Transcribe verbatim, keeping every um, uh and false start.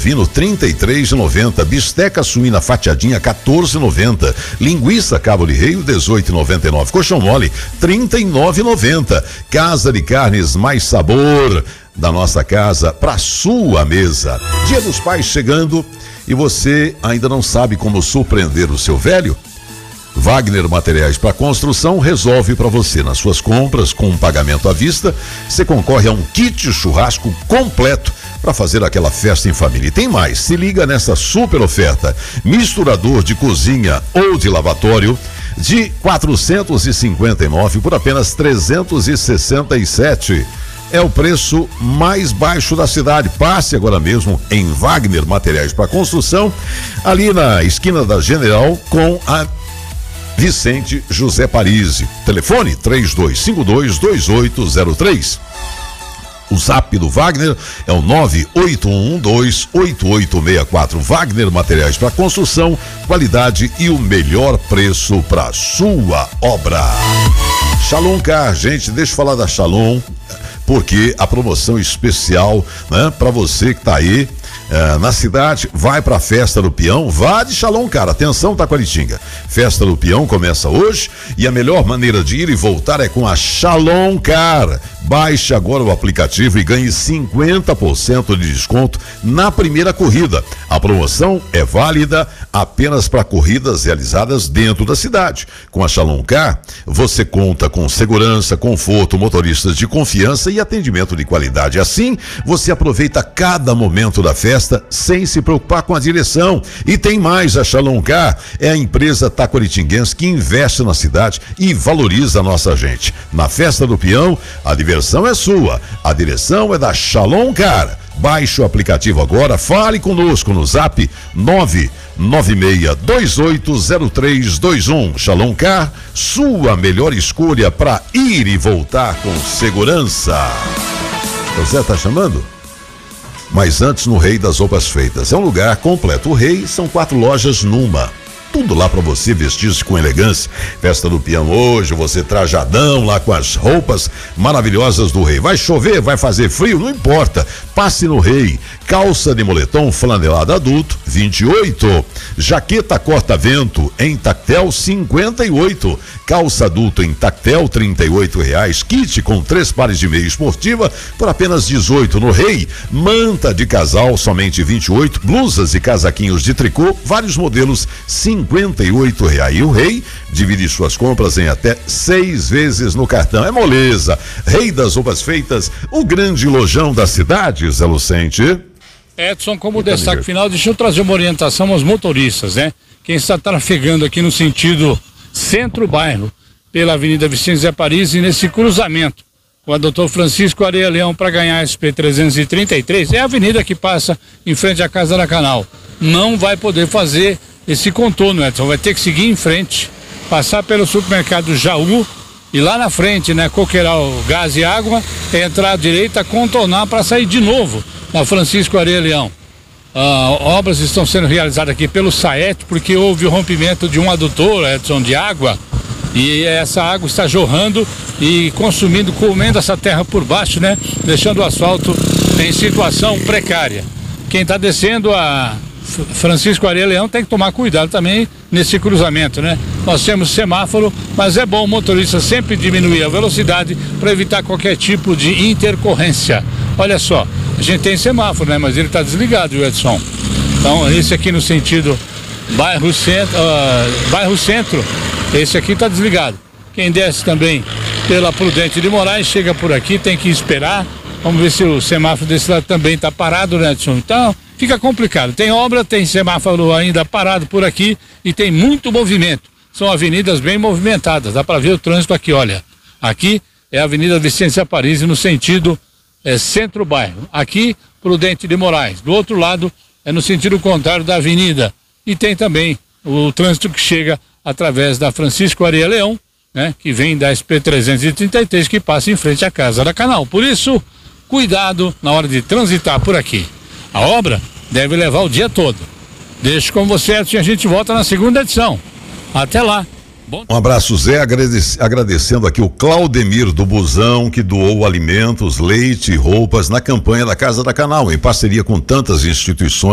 bovino trinta e três reais e noventa centavos, bisteca suína fatiadinha quatorze reais e noventa centavos, linguiça cabo de rei dezoito reais e noventa e nove centavos, colchão mole trinta e nove reais e noventa centavos. Casa de Carnes, mais sabor da nossa casa para sua mesa. Dia dos Pais chegando e você ainda não sabe como surpreender o seu velho? Wagner Materiais para Construção resolve para você. Nas suas compras com um pagamento à vista, você concorre a um kit churrasco completo para fazer aquela festa em família. E tem mais, se liga nessa super oferta: misturador de cozinha ou de lavatório de quatrocentos e cinquenta e nove por apenas trezentos e sessenta e sete. É o preço mais baixo da cidade. Passe agora mesmo em Wagner Materiais para Construção, ali na esquina da General com a Vicente José Parisi. Telefone três dois cinco dois, dois oito zero três. O zap do Wagner é o nove oito um dois, oito oito seis quatro. Wagner Materiais para Construção, qualidade e o melhor preço para sua obra. Shalom Car, gente, deixa eu falar da Shalom, porque a promoção especial, né, para você que tá aí É, na cidade, vai pra Festa do Peão, vá de Shalom Car. Atenção, Taquaritinga, Festa do Peão começa hoje e a melhor maneira de ir e voltar é com a Shalom Car. Baixe agora o aplicativo e ganhe cinquenta por cento de desconto na primeira corrida. A promoção é válida apenas para corridas realizadas dentro da cidade. Com a Shalom Car, você conta com segurança, conforto, motoristas de confiança e atendimento de qualidade. Assim, você aproveita cada momento da festa sem se preocupar com a direção. E tem mais, a Shalom Car é a empresa taquaritinguense que investe na cidade e valoriza a nossa gente. Na Festa do Peão, a diversão é sua, a direção é da Shalom Car. Baixe o aplicativo agora, fale conosco no zap nove nove seis dois oito zero três dois um. Shalom Car, sua melhor escolha para ir e voltar com segurança. O Zé tá chamando? Mas antes, no Rei das Roupas Feitas. É um lugar completo. O Rei são quatro lojas numa. Tudo lá para você vestir-se com elegância. Festa do Peão hoje, você trajadão lá com as roupas maravilhosas do Rei. Vai chover, vai fazer frio, não importa. Passe no Rei. Calça de moletom flanelada adulto, vinte e oito. Jaqueta corta-vento em tactel, cinquenta e oito. Calça adulto em tactel, trinta e oito reais. Kit com três pares de meia esportiva por apenas dezoito no Rei. Manta de casal, somente vinte e oito. Blusas e casaquinhos de tricô, vários modelos, cinquenta e oito reais. E o Rei divide suas compras em até seis vezes no cartão. É moleza. Rei das Roupas Feitas, o grande lojão da cidade, Zé Lucente. Edson, como destaque final, deixa eu trazer uma orientação aos motoristas, né? Quem está trafegando aqui no sentido centro-bairro, pela Avenida Vicente Zé Parisi, nesse cruzamento com a doutor Francisco Areia Leão para ganhar a S P trezentos e trinta e três, é a avenida que passa em frente à Casa da Canal. Não vai poder fazer esse contorno, Edson, vai ter que seguir em frente, passar pelo supermercado Jaú e lá na frente, né, Coqueiral Gás e Água, entrar à direita, contornar para sair de novo na Francisco Areia Leão. Ah, obras estão sendo realizadas aqui pelo SAET, porque houve o rompimento de um adutor, Edson, de água, e essa água está jorrando e consumindo, comendo essa terra por baixo, né, deixando o asfalto em situação precária. Quem está descendo a Francisco Areia Leão tem que tomar cuidado também nesse cruzamento, né? Nós temos semáforo, mas é bom o motorista sempre diminuir a velocidade para evitar qualquer tipo de intercorrência. Olha só, a gente tem semáforo, né? Mas ele está desligado, Edson. Então, esse aqui no sentido bairro centro, uh, bairro centro, esse aqui está desligado. Quem desce também pela Prudente de Moraes, chega por aqui, tem que esperar. Vamos ver se o semáforo desse lado também está parado, né, Edson? Então, fica complicado. Tem obra, tem semáforo ainda parado por aqui e tem muito movimento. São avenidas bem movimentadas. Dá para ver o trânsito aqui, olha. Aqui é a Avenida Vicente Zé Parisi no sentido é, centro-bairro. Aqui, Prudente de Moraes. Do outro lado, é no sentido contrário da avenida. E tem também o trânsito que chega através da Francisco Areia Leão, né, que vem da S P trezentos e trinta e três, que passa em frente à Casa da Canal. Por isso, cuidado na hora de transitar por aqui. A obra deve levar o dia todo. Deixo com você, Edson, e a gente volta na segunda edição. Até lá. Bom... Um abraço, Zé, agradec- agradecendo aqui o Claudemir do Busão, que doou alimentos, leite e roupas na campanha da Casa da Canal, em parceria com tantas instituições.